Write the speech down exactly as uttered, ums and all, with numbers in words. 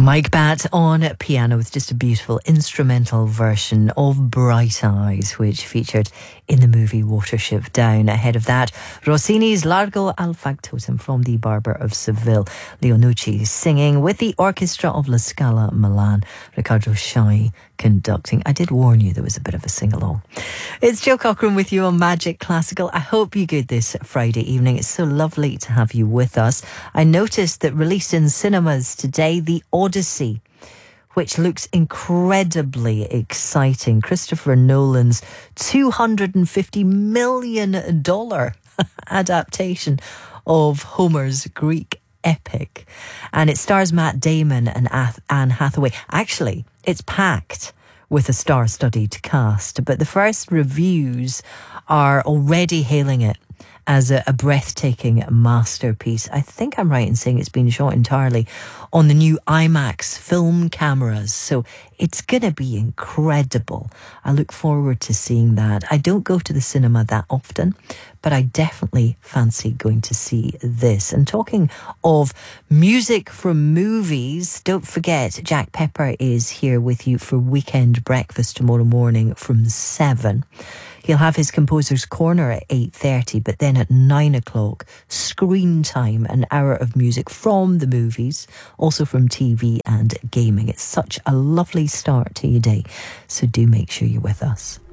Mike Batt on piano with just a beautiful instrumental version of Bright Eyes, which featured in the movie Watership Down. Ahead of that, Rossini's Largo al Factotum from The Barber of Seville. Leonucci singing with the orchestra of La Scala Milan. Riccardo Schai conducting. I did warn you there was a bit of a sing-along. It's Jo Cochran with you on Magic Classical. I hope you're good this Friday evening. It's so lovely to have you with us. I noticed that released in cinemas today, The Odyssey, which looks incredibly exciting. Christopher Nolan's two hundred fifty million dollars adaptation of Homer's Greek epic. And it stars Matt Damon and Anne Hathaway. Actually, it's packed with a star-studded cast, but the first reviews are already hailing it as a, a breathtaking masterpiece. I think I'm right in saying it's been shot entirely on the new IMAX film cameras, so it's going to be incredible. I look forward to seeing that. I don't go to the cinema that often, but I definitely fancy going to see this. And talking of music from movies, don't forget Jack Pepper is here with you for Weekend Breakfast tomorrow morning from seven. He'll have his Composer's Corner at eight thirty, but then at nine o'clock, Screen Time, an hour of music from the movies, also from T V and gaming. It's such a lovely start to your day, so do make sure you're with us.